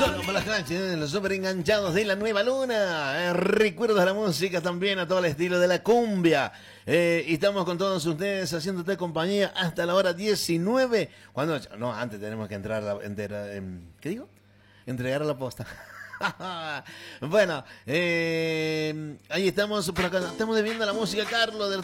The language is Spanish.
Solo por las canchas, los super enganchados de la nueva luna. Recuerdos de la música también a todo el estilo de la cumbia. Y estamos con todos ustedes haciéndote compañía hasta la hora 19. Cuando, no, antes tenemos que entrar, ¿qué digo? Entregar a la posta. Bueno, ahí estamos por acá. Estamos debiendo la música, Carlos, del